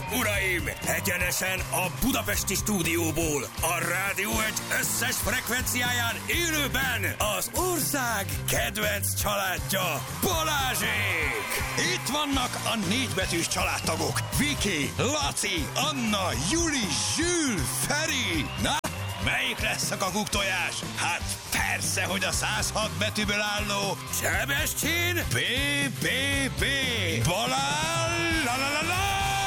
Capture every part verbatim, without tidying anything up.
uraim! Egyenesen a budapesti stúdióból, a Rádió egy összes frekvenciáján élőben az ország kedvenc családja, Balázsék! Itt vannak a négybetűs családtagok, Viki, Laci, Anna, Juli, Zsül, Feri. Na, melyik lesz a kakuktojás? Hát persze, hogy a száz hat betűből álló Sebestyén bé bé bé Balázs! La, la, la, la.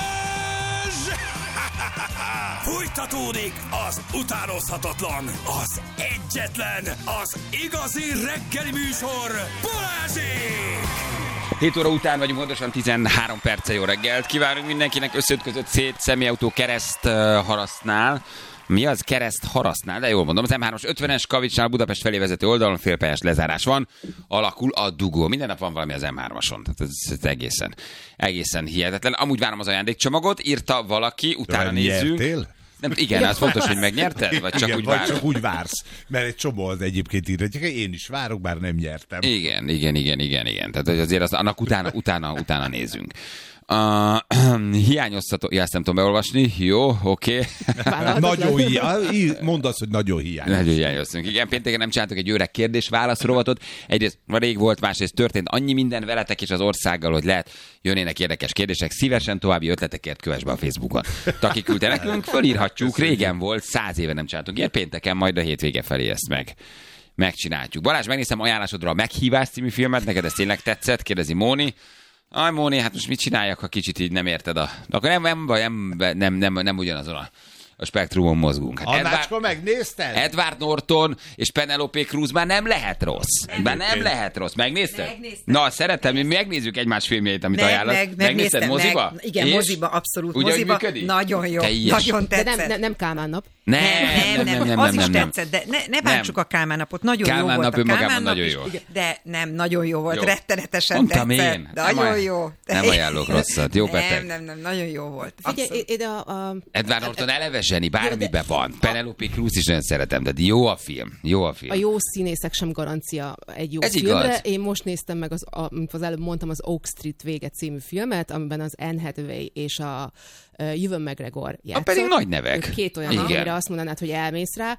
Folytatódik az utánozhatatlan, az egyetlen, az igazi reggeli műsor, Balázsék! hét óra után vagyunk, pontosan tizenhárom perce. Jó reggelt kívánunk mindenkinek. Összeütközött szét személyautó kereszt uh, harasznál. Mi az? Kereszt harasznál, de jól mondom. Az em hármas ötvenes Kavicsnál Budapest felé vezető oldalon félpályás lezárás van. Alakul a dugó. Minden nap van valami az em hármason. Tehát ez, ez egészen, egészen hihetetlen. Amúgy várom az ajándékcsomagot. Írta valaki, utána nézzünk. Nyertél? Nem, igen, az fontos, hogy megnyerted? Vagy csak igen, úgy vagy vársz? csak úgy vársz. Mert egy csomó az egyébként írhatják, én is várok, bár nem nyertem. Igen, igen, igen, igen, igen. Tehát azért az, annak utána, utána, utána nézünk. Uh, hiányozható, ja, ezt nem tudom beolvasni. Jó, oké. Okay. Nagyon hiányos. Mondd azt, hogy nagyon hiányos. Nagyon hiányoztunk. Igen, pénteken nem csináltuk egy öreg kérdés-válasz rovatot. Egyrészt rég volt, másrészt történt annyi minden veletek és az országgal, hogy lehet jönnének érdekes kérdések. Szívesen további ötletekért kövess be a Facebookon. Taki küldte nekünk, fölírhatjuk. Régen volt, száz éve nem csináltunk. Ilyen pénteken, majd a hétvége felé ezt meg. Megcsináljuk. Balázs, megnézem ajánlásodra a Meghívás című filmet. Neked ez tényleg tetszett? Kérdezi Móni. Aj, Móni, hát most mit csináljak, ha kicsit így nem érted a... Akkor nem, nem, nem, nem, nem, nem ugyanazon a, a spektrumon mozgunk. Hát Annácska, megnézted? Edward Norton és Penelope Cruz már nem lehet rossz. Már nem lehet rossz. Megnézted? Megnéztem. Na, szeretem, mi megnézzük egymás filmjeit, amit Meg, ajánlasz. meg, Megnézted moziba? Meg, igen, és? moziba, abszolút. Úgy, moziba. működik? Nagyon jó. Nagyon tetszett. De nem, nem, nem Kálmán nap. Nem, Nem, nem, nem, az is tetszett, de ne, ne bántsuk a Kálmán napot. Nagyon Kálmán jó nap volt a önmagában Kálmán nap nagyon is, jó. de nem, nagyon jó volt, Jó. rettenetesen Mondtam tetszett. én. Nagyon Nem jó. Nem ajánlok rosszat. Jó beteg. Nem, nem, nem, nagyon jó volt. Figyelj, ide a... a... Edward Norton eleve zseni, bármibe van. Penelope Cruz is nagyon szeretem, de jó a film. Jó a film. A jó színészek sem garancia egy jó Ez filmre. igaz. Én most néztem meg, az, a, mint az előbb mondtam, az Oak Street vége című filmet, amiben az Anne Hathaway és a uh, Ewan McGregor játszott. pedig nagy nevek. Ők két olyan, Igen. amire azt mondanád, hogy elmész rá.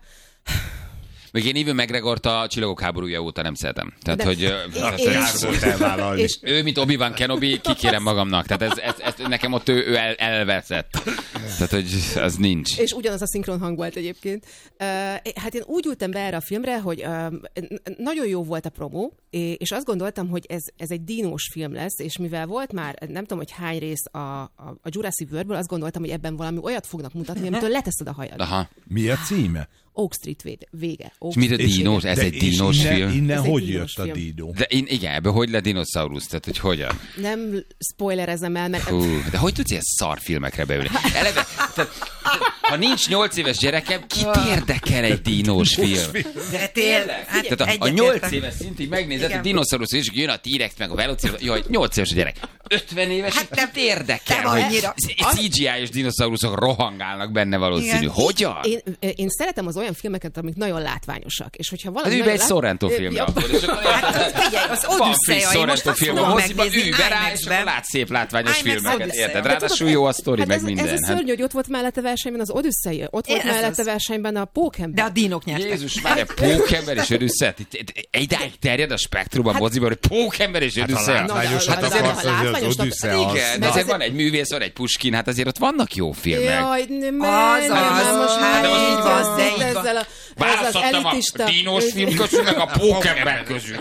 Még én Ewan McGregort a Csillagok háborúja óta nem szeretem. Tehát, De- hogy Én- hát, én- Kár volt elvállalni. És ő, mint Obi-Wan Kenobi, kikérem magamnak. Tehát ez, ez, ez nekem ott ő, ő el, elveszett. Tehát, hogy az nincs. És ugyanaz a szinkron hang volt egyébként. Uh, hát én úgy ültem be erre a filmre, hogy uh, nagyon jó volt a promó, és azt gondoltam, hogy ez, ez egy dinós film lesz, és mivel volt már, nem tudom, hogy hány rész a, a, a Jurassic Worldből, azt gondoltam, hogy ebben valami olyat fognak mutatni, amitől leteszed a hajad. Aha. Mi a címe? Oak Street vége. vége. Oak És mit a Street dinós? vége. Ez De egy és dinós innen, film? Innen Ez egy hogy dinós jött a film. dinó? De én, igen, ebből hogy lett dinoszaurusz? Tehát, hogy hogyan? Nem spoilerezem el, mert... Hú, de hogy tudsz ilyen szar filmekre beülni? Eleve, tehát, ha nincs nyolc éves gyerekem, kit érdekel egy dinós film? De tényleg, hát Tehát a, a egyetértek. nyolc éves szintig megnézed Igen. a dinoszaurusz, és jön a T-rex meg a velociraptor. Jaj, nyolc éves a gyerek. ötven éves, Hát hát nem érdekel, nem hogy annyira. cé gé i-os dinoszauruszok rohangálnak benne valószínű. Igen. Hogyan? Én, én szeretem az olyan filmeket, amik nagyon látványosak. És hogyha Hát valami ülj be egy nagyon lát- Sorrento Ö, filmre. ja. akkor, és akkor Hát figyelj, az van Odüsszeja, friss én most Sorrento azt film a fogom moziba, megnézni ülj be rá, és IMAX-ben. akkor látsz szép látványos IMAX filmeket, Odüsszeja. érted? De Ráadásul jó a sztori, Hát meg ez, minden. ez a Hát- szörnyű, hogy ott volt mellette versenyben az Odüsszei, ott volt Ez mellette az. versenyben a Pókember. De a dinók nyertek. Jézus már, Pókember és Odüsszea. Egydáig terjed a spektrum a Hát- moziban, hogy Pókember és Odüsszea. Na, Látványosat de- de- akarsz, de- hogy az látványosnak- Odüsszea az. Igen, de de azért azért- van egy művész, van egy Puskin, hát azért ott vannak jó filmek. Jaj, nem, Az, nem, az, nem, most már hát így így van, van, de így van. ezzel a, ezzel az Választottam a elitista... dínos film közül, meg a Pókember közül.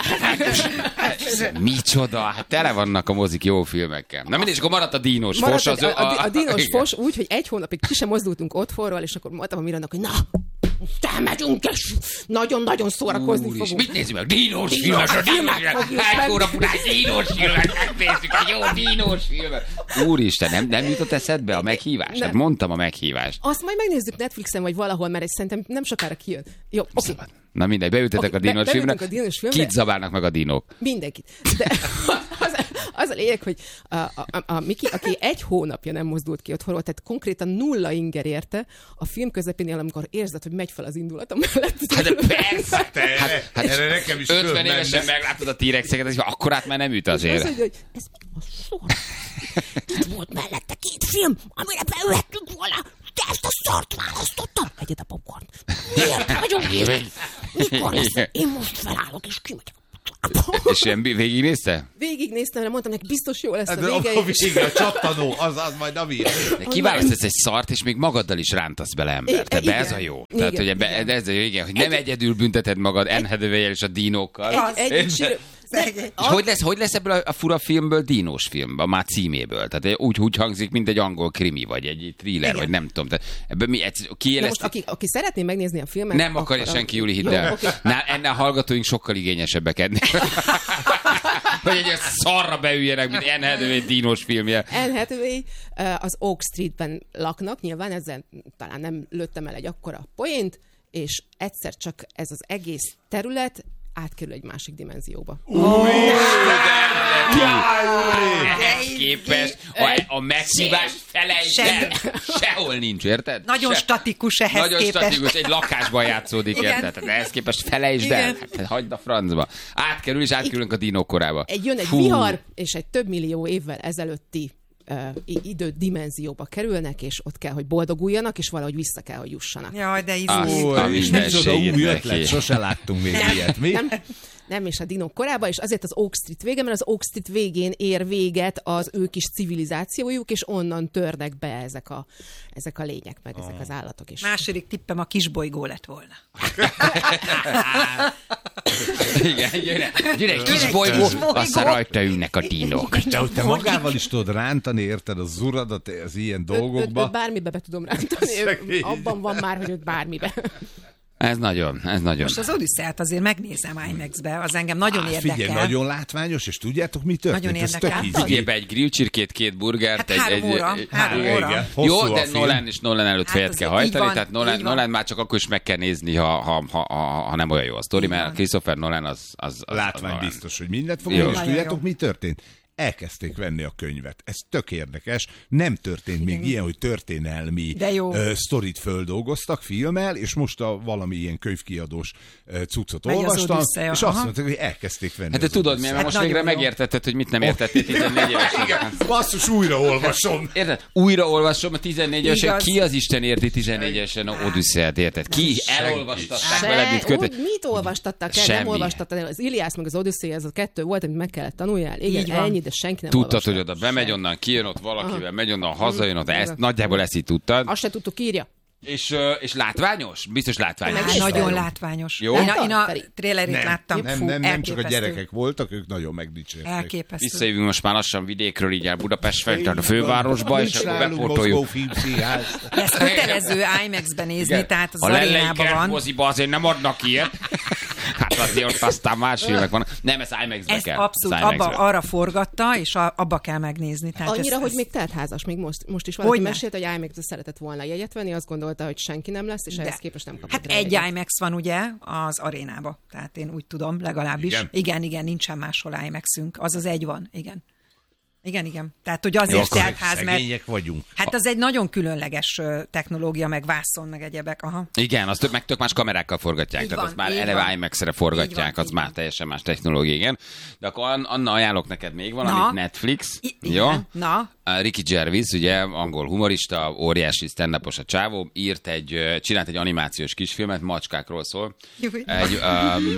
Micsoda, hát tele vannak a mozik jó filmekkel. Na mindegy, és akkor maradt a dínos Maradt fos. Az, a, a, a, a dínos igen. fos úgy, hogy egy hónapig ki sem mozdultunk otthonról, és akkor mondtam a Mirannak, hogy na, elmegyünk, és nagyon-nagyon szórakozni Úr is, fogunk. mit nézzük meg? Dínos Dínos filmet, a filmet dínos fogjuk Egy meg. hónap után dínos filmet, megnézzük egy jó dínos filmet. Úristen, nem, nem jutott eszedbe a meghívás? Nem. Hát mondtam a meghívást. Azt majd megnézzük Netflixen, vagy valahol, mert ez szerintem nem sokára kijön. Jó, oké. Szabad. Na mindegy, beültetek Oké, a dínos be- filmre. beültünk a dínos filmre. Kit zabálnak meg a dinók? Mindenkit. De az, az a lényeg, hogy a, a, a, a Miki, aki egy hónapja nem mozdult ki otthonról, tehát konkrétan nulla inger érte, a film közepénél, amikor érzed, hogy megy fel az indulatom mellett. Hát de persze! Te, hát, hát erre nekem is ötven fölmenne. évesen meglátod a T-rexeket, és akkorát már nem üt azért. Azt mondja, hogy ez mi a sor? Itt volt mellette két film, amire beülhettünk volna, de ezt a szart választottam. Egyed a popcorn. Miért vagyunk itt? Mikor lesz? Én most felállok, és kimegyek. És ilyen végignézte? Végignéztem, mert mondtam neki, biztos jó lesz a vége. vége. A vége, a csattanó, az, az majd a vége. Kiválasztasz egy szart, és még magaddal is rántasz bele embert. Ebbe ez a jó. Igen, Tehát, hogy ebbe, igen. ez a jó, igen, hogy nem egy... egyedül bünteted magad Anne Hathaway-el és a dinókkal. Egy, egy, egy, és hogy lesz, hogy lesz ebből a fura filmből dínós film, a már címéből? Tehát úgy, úgy hangzik, mint egy angol krimi, vagy egy thriller, vagy nem tudom. Tehát ebből mi, ki most, aki, aki szeretné megnézni a filmet... Nem akarja akkor, senki, Júli, hidd el. Okay. Ennél a hallgatóink sokkal igényesebbek ennél. Hogy egy szarra beüljenek, mint Anne Hathaway dínós filmje. Anne Hathaway az Oak Streetben laknak, nyilván ezzel talán nem lőttem el egy akkora poént, és egyszer csak ez az egész terület átkerül egy másik dimenzióba. Új, ehhez képest a, a megszívás felejtsd el. Sehol nincs, érted? Nagyon Se, statikus ehhez nagyon képest. Nagyon statikus, egy lakásban játszódik, érted? Tehát ehhez képest felejtsd el. Hát, hagyd a francba. Átkerül, és átkerülünk a dinók korába. Egy jön egy Fú. vihar, és egy több millió évvel ezelőtti Uh, idő dimenzióba kerülnek, és ott kell, hogy boldoguljanak, és valahogy vissza kell, hogy jussanak. Jaj, de izé. Micsoda új ötlet, sose láttunk még nem, ilyet. Mi? Nem, nem, és a dinók korába, és azért az Oak Street vége, mert az Oak Street végén ér véget az ő kis civilizációjuk, és onnan törnek be ezek a, ezek a lények, meg oh. ezek az állatok is. Második tippem a kisbolygó lett volna. Igen, gyere, gyere egy kisbolygó, aztán rajta ülnek a dinók. De hogy te magával is tudod rántani, érted, az uradat az ilyen dolgokba. Ő, ő, ő bármibe be tudom rántani, ő, abban van már, hogy őt bármibe. Ez nagyon, ez nagyon. Most az Odüsszeiát azért megnézem IMAX-be, az engem nagyon Á, érdekel. Figyelj, nagyon látványos, és tudjátok, mi történt? Nagyon érdekel. Figyelj be, egy grillcsirkét, két burgert. Hát egy, három óra. Egy, három egy, óra. Jó, de Nolan és Nolan előtt hát fejet kell hajtani, van, tehát Nolan, Nolan már csak akkor is meg kell nézni, ha, ha, ha, ha, ha nem olyan jó a sztori, mert Christopher Nolan az... az, az Látvány az biztos, hogy mindent fog, és tudjátok, mi történt? Elkezdték venni a könyvet. Ez tök érdekes. Nem történt még ilyen, hogy történelmi uh, sztorit földolgoztak filmmel, és most a valami ilyen könyvkiadós uh, cuccot Megy olvastam, és aha. azt mondták, hogy elkezdték venni. Hát te tudod, mert most végre megértetted, hogy mit nem értettél tizennégy évesen. Igen, basszus, újra olvasom. Érted? Újra olvasom a tizennégy évesen. Ki az Isten érti tizennégy évesen a Odüsszeiát, érted? Ki elolvastatták veled, mit kötött? Mit olvastattak el? Nem olvastattak el. Az Iliász meg az Odüsszei, ez a kettő volt, amit meg kellett tanuljál. Igen, ennyi, de senki nem tudtad, hogy oda bemegy onnan, kijön ott valakivel, aha. megy onnan, hazajön ott, ezt, nagyjából ezt így tudtad. Azt se tudtuk, írja. És, és látványos? Biztos látványos. Hát, nagyon látványos. Jó? Én a, én a trailerét nem, láttam. Nem, nem, nem csak a gyerekek voltak, ők nagyon megdicsértek. Elképesztő. Visszajövünk most már lassan vidékről, így el Budapest felé, a fővárosba, és akkor bepótoljuk. Ezt kötelező IMAX-ben nézni, igen. Tehát az arénában van. A moziba azért nem adnak ilyet. Hát azért ott aztán más filmek vannak. Nem, ez IMAX-be ezt kell. abszolút abba, arra forgatta, és a, abba kell megnézni. Tehát annyira, ez, hogy ez... még teltházas, még most, most is valaki mesélt, hogy IMAX-be szeretett volna jegyet venni, azt gondolta, hogy senki nem lesz, és de. ehhez képest nem kapott Hát egy jegyet. IMAX van ugye az arénába, tehát én úgy tudom, legalábbis. Igen, igen, igen nincsen máshol IMAX-ünk, az az egy van, igen. Igen, igen. Tehát, hogy azért teltház, mert... vagyunk. Hát az egy nagyon különleges technológia, meg vászon, meg egyebek. Aha. Igen, azt meg tök más kamerákkal forgatják, így tehát van, azt már eleve IMAX-re forgatják, van, az már van. Teljesen más technológia, igen. De akkor Anna, ajánlok neked még valamit, Netflix. I- jó? Na? Ricky Gervais, ugye, angol humorista, óriási stand-upos a csávó, írt egy, csinált egy animációs kisfilmet, macskákról szól. Egy um,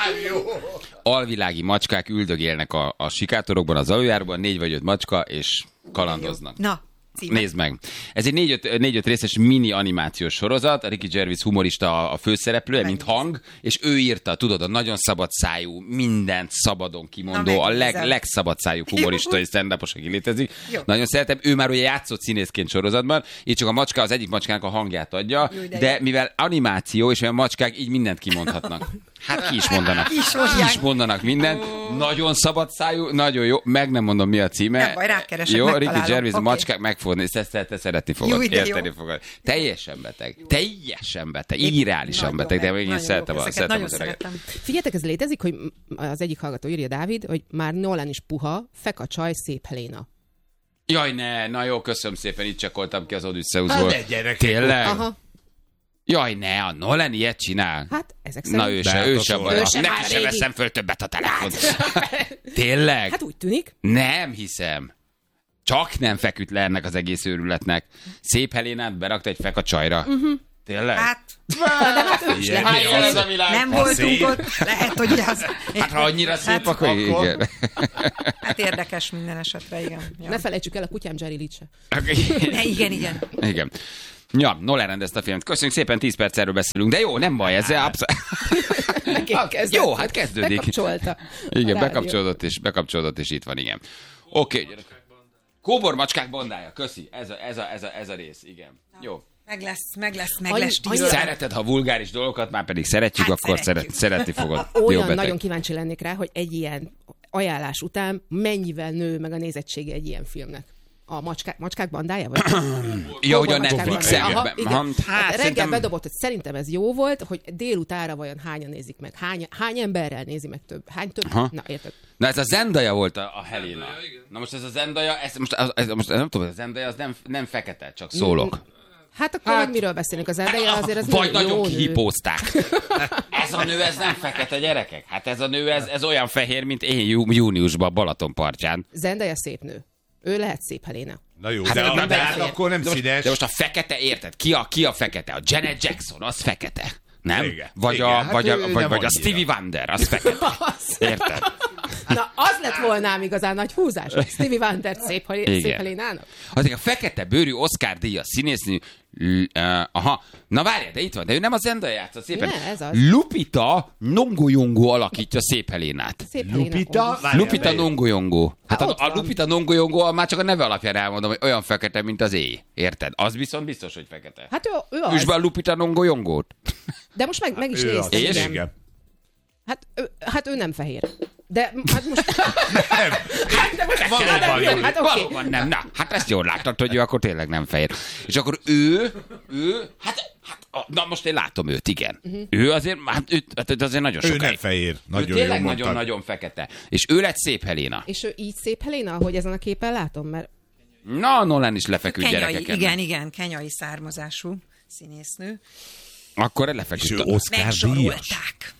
alvilági macskák üldögélnek a, a sikátorokban, az aluljárban, négy vagy öt macska, és kalandoznak. Na. Címe. Nézd meg. Ez egy négy-öt, négy-öt részes mini animációs sorozat, a Ricky Gervais humorista a főszereplője, mint hang, és ő írta, tudod, a nagyon szabad szájú, mindent szabadon kimondó, a leg, legszabad szájú humorista és stand-upos, aki létezik. Jó. Nagyon szeretem. Ő már ugye játszott színészként sorozatban, így csak a macska, az egyik macskának a hangját adja, jó, de, de mivel animáció, és olyan macskák így mindent kimondhatnak. Hát ki is mondanak. Ki is, ki is mondanak mindent. Oh. Nagyon szabad szájú, nagyon jó. Meg nem mondom, mi a címe. Nem baj, rákeresek, jó, megtalálom. Ricky Gervais, okay. macskák meg fogni, te, te szeretni fogod, jó, érteni jó. fogod. Teljesen beteg. Jó. Teljesen beteg. Irreálisan beteg, de én szeretem a szeretem. Figyeljetek, ez létezik, hogy az egyik hallgató írja, Dávid, hogy már Nolan is puha, fek a csaj, szép Helena. Jaj, ne, na jó, köszönöm szépen, itt csekkoltam ki az Odüsszeuszból. Hát gyerek. Tényleg? Aha. Jaj, ne, a Nolan ilyet csinál. Hát, ezek szerint. Na ő se, ő se van. Neki se veszem föl többet a telefont. Tényleg? Hát úgy tűnik. Nem hiszem. Csak nem feküdt le ennek az egész őrületnek. Szép Helénát berakta egy fek a csajra. Uh-huh. Tényleg? Hát, ilyen, lehet, ez a világ. Nem voltunk ott, lehet, hogy az... Hát ha annyira szép, hát, akkor, akkor igen. Hát érdekes minden esetre, igen. Ja. Ne felejtsük el a kutyám Jerry Lee se. Ne, igen, igen. Igen. Ja, Nolan rendezte a filmet. Köszönjük szépen, tíz perc erről beszélünk, de jó, nem baj, ez abszolút... Jó, hát kezdődik. Bekapcsolta. Igen, bekapcsolódott és, bekapcsolódott és itt van, igen. Oké. Okay. Kóbor macskák bandája, köszi. Ez a, ez a, ez a, ez a rész, igen. Jó. Meg lesz, meg lesz, meg lesz. Szereted, ha vulgáris dolgokat, már pedig szeretjük, hát akkor szeretjük. Szeretni fogod. Olyan jó, nagyon kíváncsi lennék rá, hogy egy ilyen ajánlás után mennyivel nő meg a nézettsége egy ilyen filmnek. A macskák, macskák bandája? Vagy? Ja, hogy a Netflixen. Hát, reggel bedobott, hogy szerintem ez jó volt, hogy délutánra vajon hányan nézik meg. Hány, hány emberrel nézi meg több? Hány több? Aha. Na, érted? Na ez a Zendaya volt a, a Helena. Na most ez a Zendaya, ez, most, ez, most nem tudom, a Zendaya az nem, nem fekete, csak szólok. Hát akkor hát, miről beszélünk? Az Zendaya azért az vagy nagyon kihipózták. Ez a nő, ez nem fekete, gyerekek. Hát ez a nő, ez, ez olyan fehér, mint én jú, júniusban a Balaton partján. Zendaya szép nő. Ő lehet szép Helena. Na jó, hát de, de, de hát akkor nem de színes. Most, de most a fekete, érted? Ki a, ki a fekete? A Janet Jackson, az fekete. Nem? Igen, vagy igen, a, hát vagy, a, vagy, vagy a Stevie Wonder, az fekete. Érted? Na, az lett volna ám igazán nagy húzás, hogy Stevie Wonder szép, szép Helénának. Azért a fekete bőrű Oscar díjas színésznő, uh, aha, na várjál, de itt van, de ő nem a Zendaya játsza szépen. Ne, ez az. Lupita Nyong'o alakítja Szép Helénát. Szép Helena. Lupita? Lupita Nyong'o. Hát a, a Lupita Nyong'o már csak a neve alapján elmondom, hogy olyan fekete, mint az éj. Érted? Az viszont biztos, hogy fekete. Hát ő, ő az. Üsd be a Lupita Nyong'ót. De most meg, meg is néztem. És? Igen. Hát ő, hát ő nem fehér. De hát most... Nem. Hát, de most Valóban nem, hát oké. Valóban nem. Na, hát ezt jól láttad, hogy ő akkor tényleg nem fehér. És akkor ő, ő, hát, hát na most én látom őt, igen. Uh-huh. Ő azért, hát ő, hát azért nagyon sokáig. Ő nem fehér. Nagyon ő tényleg nagyon-nagyon fekete. És ő lett Szép Helena. És ő így Szép Helena, ahogy ezen a képen látom, mert... Na, Nolan is lefeküdt kenyai, gyerekeken. Igen, igen, kenyai származású színésznő. Akkor lefeküdt. És ő Oscar díjas. Megsorolták.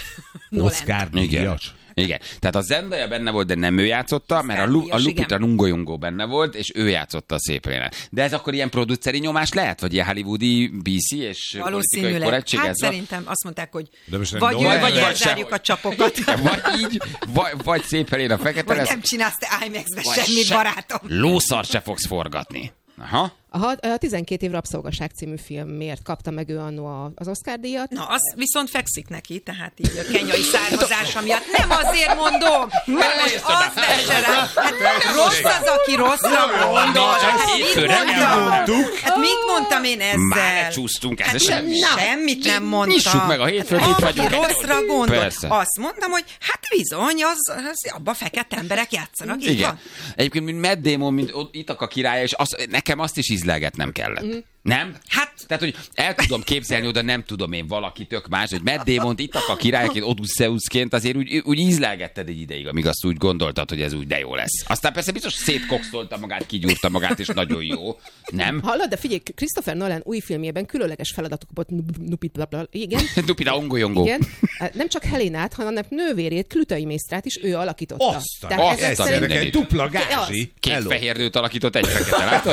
Oscar díjas. Igen. Tehát a Zendaya benne volt, de nem ő játszotta, mert a, Lu- a Lupita Nyong'o benne volt, és ő játszotta a Szép Helénát. De ez akkor ilyen produceri nyomás lehet? Vagy ilyen hollywoodi bé cé és politikai korrektség? Hát ez szerintem azt mondták, hogy vagy, vagy, vagy, vagy vagy elzárjuk a csapokat. Vagy így, vagy, vagy Szép Helena fekete Vagy lesz. nem csinálsz te IMAX-be semmit, se, barátom. Lószart se fogsz forgatni. Aha. A, a tizenkét év rabszolgaság című filmért kapta meg ő annó az Oscar-díjat. Na, az viszont fekszik neki, tehát így a kenyai származása miatt. Nem azért mondom, mert most az vesse rá. Hát rossz az, aki rosszra gondol. Hát mit mondtam? Hát mit mondtam én ezzel? Már csúsztunk ezzel. Hát Semmi. Semmit nem mondtam. Nyissuk meg a hétfőt, itt vagyunk. Aki rosszra gondol. Persze. Azt mondtam, hogy hát bizony, az, az abban fekete emberek játszanak. Így Igen. van. Egyébként, mint Matt Damon, mint Ithaca királya, és az, nekem azt is ízlelgetnem kellett. Mm. Nem? Hát... Tehát, hogy el tudom képzelni, oda nem tudom én valaki tök más, hogy Matt Damon-t Ithaca királyként, Odysseusként azért úgy, úgy ízlelgetted egy ideig, amíg azt úgy gondoltad, hogy ez úgy de jó lesz. Aztán persze biztos szétkokszolta magát, kigyúrta magát, és nagyon jó. Nem? Hallod, de figyelj, Christopher Nolan új filmjében különleges feladatokat Lupita, igen. Lupita Nyong'o. Igen. Nem csak Helénát, hanem nővérét, Klütai Mésztrát is ő alakította. Azt, azt, azt szerint egy dupla gázsi. Két fehér nőt alakított, egy fekete, látod?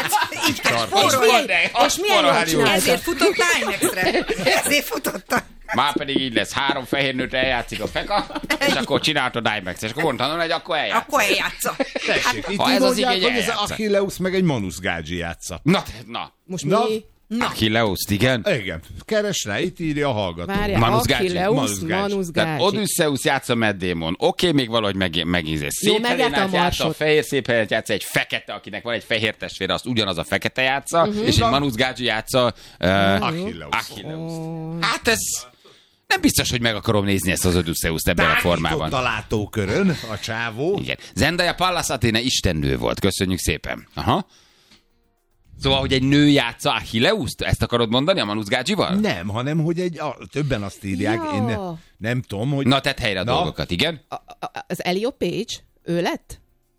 Így kell és milyen jól csinálta. Ezért futott IMAX-re. Ezért futott. Már pedig így lesz. Három fehér nőt eljátszik a feka, és akkor csináltad IMAX-et. És akkor mondtam, hogy akkor eljátsza. Akkor eljátsza. Tessék, itt ha ez az mondják, igény, hogy ez Achilleus meg egy Manus Gágyi játsza. Na, na. Most Na. mi? Na. Achilleus, igen. Igen, keres rá, itt írja a hallgató. Várjál, Manus Gágyi. Achilleus, Manus Gágyi. Manus Tehát Gágyi. Odysseus játsza Matt Damon. Oké, okay, még valahogy meg, megízés. Jó, Szép megjárta a Helénát játsza, a marsot. fehér Szép Helénát játsza, egy fekete, akinek van egy fehér testvére, azt ugyanaz a fekete játsza, uh-huh. és egy Manus Gágyi játsza uh, Achilleus. Achilleus. Hát ez... Nem biztos, hogy meg akarom nézni ezt az Odysseust ebben a formában. a látókörön a csávó. Igen. Zendaya Pallas Athena istennő volt. Köszönjük szépen. Aha. Szóval, hogy egy nő játsza Achilleust? Ezt akarod mondani a Manus Gágyival? Nem, hanem, hogy egy, a, többen azt írják, Ja. én ne, nem tudom, hogy... Na, tedd helyre a Na. dolgokat, igen? A, a, az Elio Page, ő lett?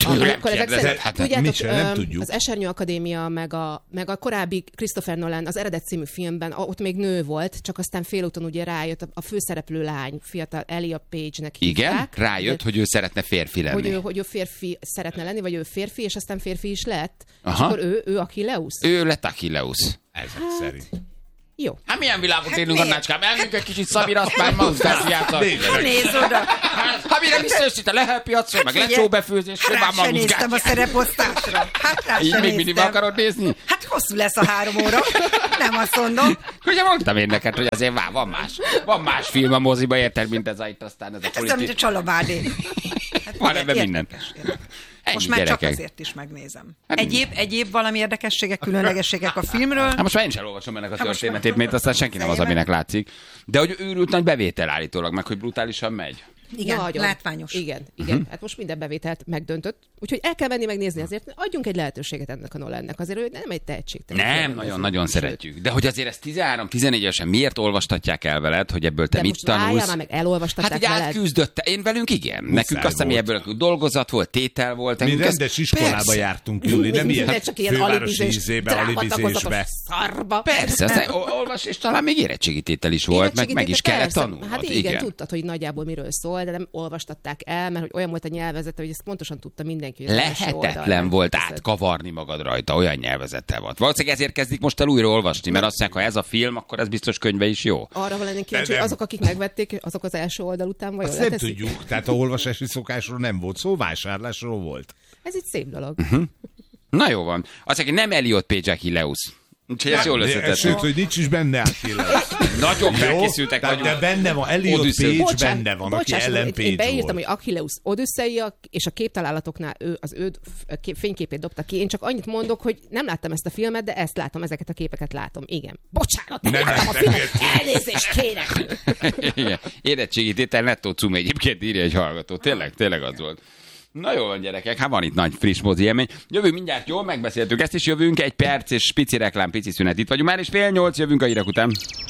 Akkor ezek szerint, hát, tudjátok, sem, nem tudjuk. Az Esernyő Akadémia, meg a, meg a korábbi Christopher Nolan, az Eredet című filmben, ott még nő volt, csak aztán félúton ugye rájött, a főszereplő lány, fiatal Elia Page-nek hívják. Igen, rájött, ugye, hogy ő szeretne férfi lenni. Hogy ő, hogy ő férfi szeretne lenni, vagy ő férfi, és aztán férfi is lett. Aha. És akkor ő, ő Achilleus. Ő lett Achilleus. Ezek hát, szerint. Jó. Hát milyen világot élünk, Annácskám? Elmegyünk egy kicsit Szabira, azt már magunk játszani. Nézd oda! Ha mire visszajössz a lehelpiacról, meg lecsóbefőzésről, már magunk magunk néztem a szereposztásra. Hát rá így sem még mindig akarod nézni? Hát hosszú lesz a három óra. Nem azt mondom. Ugye mondtam én neked, hogy azért vár, van más. Van más film a moziba, érted, mint ez a itt aztán ez a Ez politik. amit a Csalabádé. Hát van ebben minden. Ennyi, most már gyerekek. Csak azért is megnézem. Egyéb, egyéb valami érdekességek, különlegességek a filmről? Hát most már én is elolvasom ennek a történetét, mert aztán senki nem az, aminek látszik. De hogy őrült nagy bevétel állítólag, meg hogy brutálisan megy. Igen, nagyon látványos. Igen, igen. Uh-huh. Hát most minden bevételt megdöntött. Úgyhogy el kell menni megnézni, azért adjunk egy lehetőséget ennek a Nolannek. Azért ő nem egy tehetségtelen. Nem, nagyon-nagyon szeretjük. De hogy azért ezt tizenhárom-tizenégy évesen miért olvastatják el veled, hogy ebből te de mit tanulsz? már meg elolvastatták hát így veled. átküzdötte. Én velünk igen. Muszáj Nekünk azt hiszem, ebből dolgozat volt, tétel volt. Mi rendes iskolába persze. jártunk, Júli, nem mi, ilyen csak ilyen fővárosi ízébe, alibizésbe. Szarba. Persze, aztán olvas, és talán még érettségitétel is volt, meg, meg is kellett tanulnod. Hát igen, tudtad, hogy nagyjából miről szól, de nem olvastatták el, mert hogy olyan volt a nyelvezete, hogy ezt pontosan tudta mindenki. Lehetetlen volt átkavarni magad rajta, olyan nyelvezettel volt. Valószínűleg ezért kezdik most el újra olvasni, mert azt mondják, ha ez a film, akkor ez biztos könyve is jó. Arra van lenni kíváncsi, hogy azok, akik megvették, azok az első oldal után vajon nem tudjuk, tehát a olvasási szokásról nem volt szó, vásárlásról volt. Ez egy szép dolog. Uh-huh. Na jó van. Azt mondja, nem Elliot Page Achilleus. Úgyhogy ez jól összetett. Sőt, hogy nincs is benne Achilleus. Nagyon felkészültek vagyunk. De benne van, Elliot Page benne van, aki Ellen Page én beírtam, volt. hogy Achilleus Odüsszeia, és a képtalálatoknál ő, az ő fényképét dobta ki. Én csak annyit mondok, hogy nem láttam ezt a filmet, de ezt látom, ezeket a képeket látom. Igen. Bocsánat, nem, nem láttam a filmet. Elnézést kérek. Igen. Érettségi tétel nettó cum egyébként írja egy hallgató. Tényleg, tényleg az volt. Na jó van, gyerekek, hát van itt nagy friss mozi élmény. Jövünk mindjárt, jól megbeszéltük ezt is, jövünk egy perc és pici reklám, pici szünet. Itt vagyunk már, és fél nyolc, jövünk a hírek után.